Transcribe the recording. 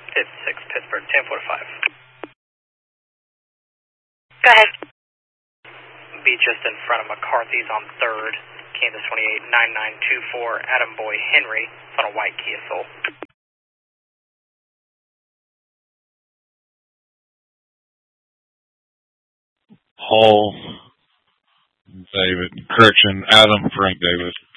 56 Pittsburgh, 10-5. Go ahead. Be just in front of McCarthy's on 3rd, Kansas 28-9924, Adam Boy Henry. It's on a white Kia Soul. Paul David, correction, Adam Frank Davis.